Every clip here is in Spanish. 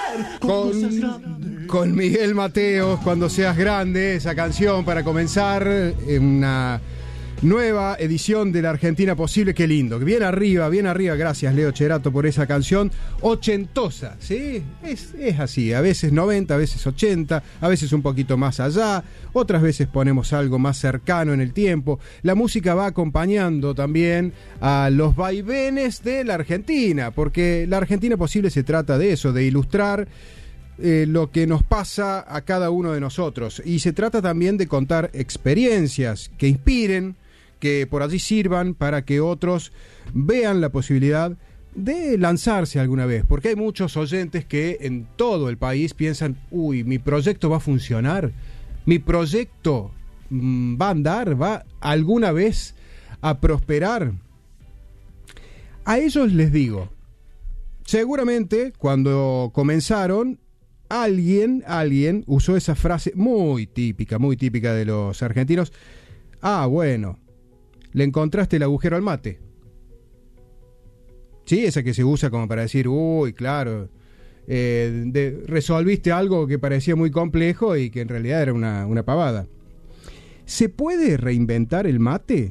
con Miguel Mateos, Cuando seas grande, esa canción para comenzar una nueva edición de La Argentina Posible. Qué lindo, bien arriba, gracias Leo Cherato por esa canción ochentosa, ¿sí? Es así, a veces 90, a veces 80, a veces un poquito más allá, otras veces ponemos algo más cercano en el tiempo. La música va acompañando también a los vaivenes de la Argentina, porque La Argentina Posible se trata de eso, de ilustrar lo que nos pasa a cada uno de nosotros, y se trata también de contar experiencias que inspiren, que por allí sirvan para que otros vean la posibilidad de lanzarse alguna vez, porque hay muchos oyentes que en todo el país piensan, uy, mi proyecto va a funcionar, mi proyecto va a andar, va alguna vez a prosperar. A ellos les digo, seguramente cuando comenzaron alguien usó esa frase muy típica de los argentinos: ah, bueno, le encontraste el agujero al mate. Sí, esa que se usa como para decir, uy, claro, resolviste algo que parecía muy complejo y que en realidad era una pavada. ¿Se puede reinventar el mate?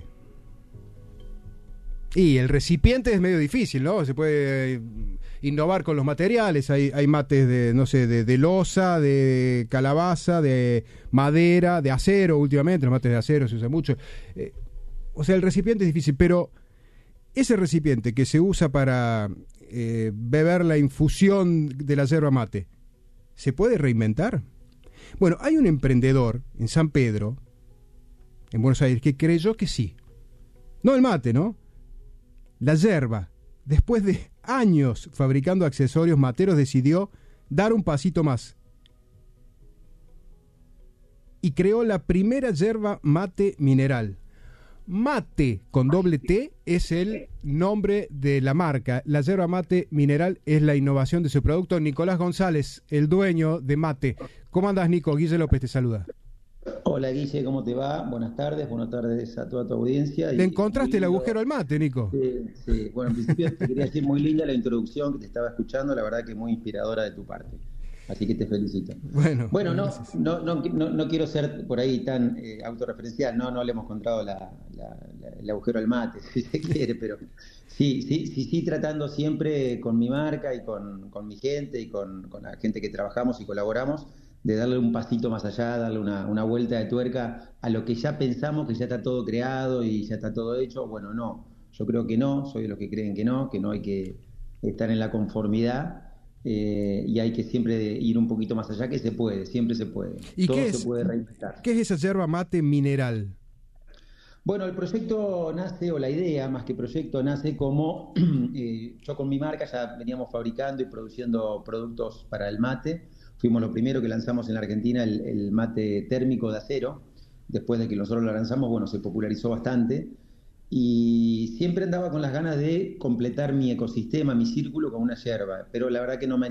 Y el recipiente es medio difícil, ¿no? Se puede innovar con los materiales. Hay mates de loza, de calabaza, de madera, de acero. Últimamente los mates de acero se usan mucho. O sea, el recipiente es difícil, pero ese recipiente que se usa para beber la infusión de la yerba mate, ¿se puede reinventar? Bueno, hay un emprendedor en San Pedro, en Buenos Aires, que creyó que sí. No el mate, ¿no? La yerba. Después de años fabricando accesorios materos, decidió dar un pasito más y creó la primera yerba mate mineral. Mate con doble T es el nombre de la marca. La yerba mate mineral es la innovación de su producto. Nicolás González, el dueño de Mate. ¿Cómo andás, Nico? Guille López te saluda. Hola, Guille, ¿cómo te va? Buenas tardes a toda tu audiencia. ¿Le encontraste el agujero al mate, Nico? Sí. Bueno, en principio te quería decir muy linda la introducción que te estaba escuchando, la verdad que muy inspiradora de tu parte. Así que te felicito. Bueno, no quiero ser por ahí tan autorreferencial, no le hemos encontrado el agujero al mate, si se quiere, pero sí, tratando siempre con mi marca y con mi gente y con la gente que trabajamos y colaboramos, de darle un pasito más allá, darle una vuelta de tuerca a lo que ya pensamos que ya está todo creado y ya está todo hecho. Bueno, no, yo creo que no, soy de los que creen que no hay que estar en la conformidad. Y hay que siempre ir un poquito más allá, que se puede, siempre se puede. ¿Y todo se puede reinventar. ¿Qué es esa yerba mate mineral? Bueno, el proyecto nace, o la idea más que proyecto, nace como yo con mi marca ya veníamos fabricando y produciendo productos para el mate. Fuimos los primeros que lanzamos en la Argentina el mate térmico de acero. Después de que nosotros lo lanzamos, bueno, se popularizó bastante. Y siempre andaba con las ganas de completar mi ecosistema, mi círculo con una yerba, pero la verdad que no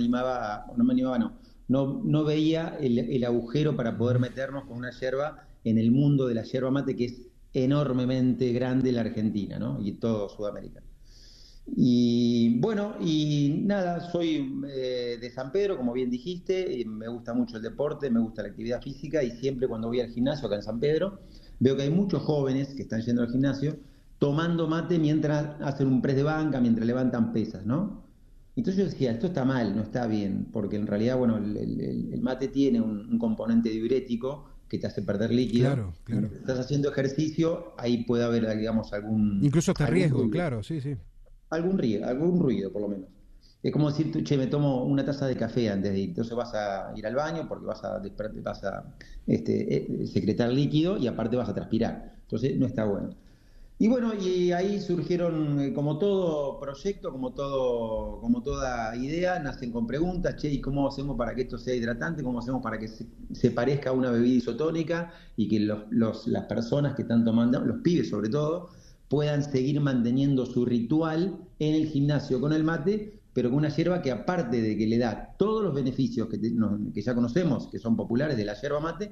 veía el agujero para poder meternos con una yerba en el mundo de la yerba mate, que es enormemente grande la Argentina, ¿no? Y todo Sudamérica. Y bueno, y nada, soy de San Pedro, como bien dijiste, me gusta mucho el deporte, me gusta la actividad física, y siempre cuando voy al gimnasio acá en San Pedro, veo que hay muchos jóvenes que están yendo al gimnasio tomando mate mientras hacen un press de banca, mientras levantan pesas, ¿no? Entonces yo decía, esto está mal, no está bien, porque en realidad, bueno, el mate tiene un componente diurético que te hace perder líquido. Claro. Cuando estás haciendo ejercicio, ahí puede haber, digamos, incluso hasta riesgo, ruido. Claro, sí. Algún ruido, por lo menos. Es como decir, che, me tomo una taza de café antes de ir. Entonces vas a ir al baño porque vas a secretar líquido y aparte vas a transpirar. Entonces no está bueno. Y bueno, y ahí surgieron, como todo proyecto, como toda idea, nacen con preguntas, che, ¿y cómo hacemos para que esto sea hidratante? ¿Cómo hacemos para que se parezca a una bebida isotónica y que las personas que están tomando, los pibes sobre todo, puedan seguir manteniendo su ritual en el gimnasio con el mate, pero con una yerba que, aparte de que le da todos los beneficios que ya conocemos, que son populares de la yerba mate,